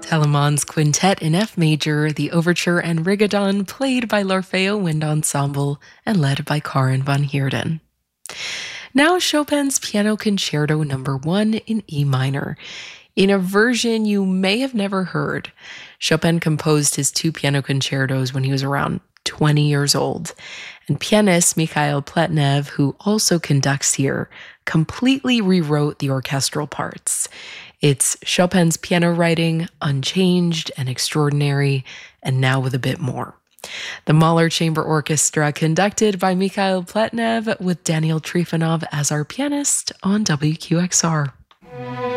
Telemann's Quintet in F major, the overture and rigodon played by l'Orfeo Wind Ensemble and led by Karin von Heerden. Now Chopin's Piano Concerto No. 1 in E minor. In a version you may have never heard, Chopin composed his two piano concertos when he was around 20 years old. And pianist Mikhail Pletnev, who also conducts here, completely rewrote the orchestral parts. It's Chopin's piano writing, unchanged and extraordinary, and now with a bit more. The Mahler Chamber Orchestra, conducted by Mikhail Pletnev, with Daniel Trifonov as our pianist on WQXR.